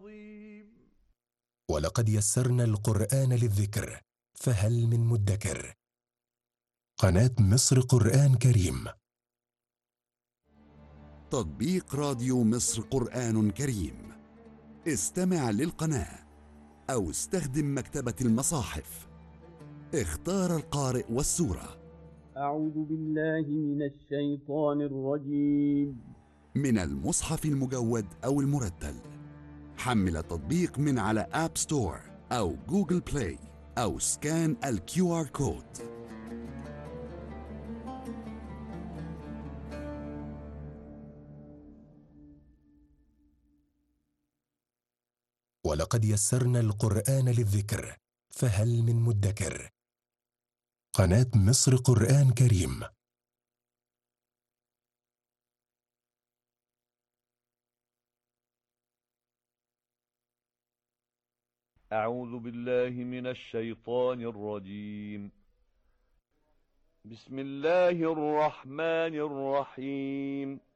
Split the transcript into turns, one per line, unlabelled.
عظيم.
ولقد يسرنا القرآن للذكر فهل من مدكر. قناة مصر قرآن كريم.
تطبيق راديو مصر قرآن كريم. استمع للقناة أو استخدم مكتبة المصاحف. اختار القارئ والسورة.
أعوذ بالله من الشيطان الرجيم.
من المصحف المجود أو المرتل. حمل التطبيق من على آب ستور أو جوجل بلاي أو سكان QR كود.
ولقد يسرنا القرآن للذكر فهل من مدكر. قناة مصر قرآن كريم.
أعوذ بالله من الشيطان الرجيم. بسم الله الرحمن الرحيم.